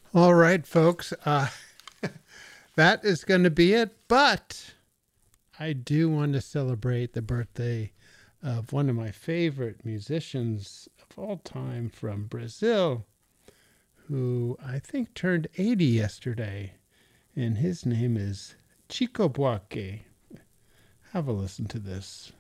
All right, folks. That is going to be it. But I do want to celebrate the birthday of one of my favorite musicians of all time from Brazil, who I think turned 80 yesterday. And his name is Chico Buarque. Have a listen to this.